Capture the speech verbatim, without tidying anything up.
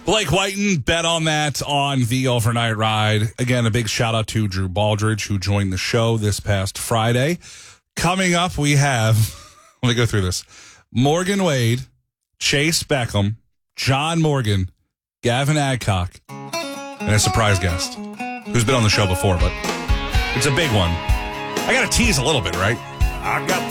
Blake Whiten bet on that on the overnight ride. Again, a big shout out to Drew Baldridge, who joined the show this past Friday. Coming up, we have, let me go through this. Morgan Wade, Chase Beckham, John Morgan, Gavin Adcock, and a surprise guest who's been on the show before, but it's a big one. I got to tease a little bit, right? I got